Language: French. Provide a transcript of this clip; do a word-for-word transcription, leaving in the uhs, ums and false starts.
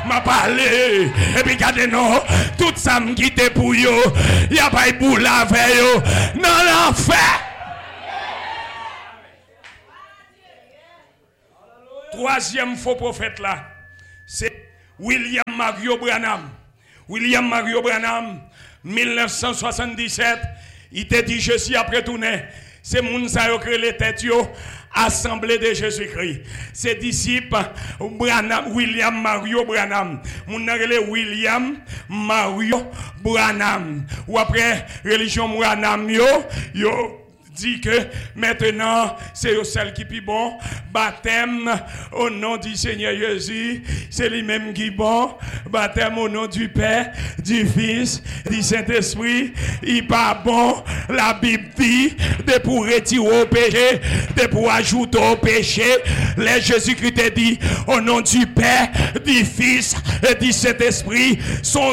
m'a parlé et puis regardez non tout ça me quitte pour yo il y a pas pour la veille non l'enfer. Troisième faux prophète là c'est William Mario Branham. William Mario Branham mille neuf cent soixante-dix-sept il te dit je suis après tourner c'est moun sa yo créé les têtes yo Assemblée de Jésus-Christ. Ses disciples Branham, William Mario Branham. Moun relé William Mario Branham. Ou après religion Branham yo yo dit que maintenant c'est celle qui est bon baptême au nom du Seigneur Jésus c'est lui-même qui est bon baptême au nom du Père du Fils du Saint-Esprit il pas bon la Bible dit de pour retirer au péché de pour ajouter au péché les Jésus-Christ dit au nom du Père du Fils et du Saint-Esprit son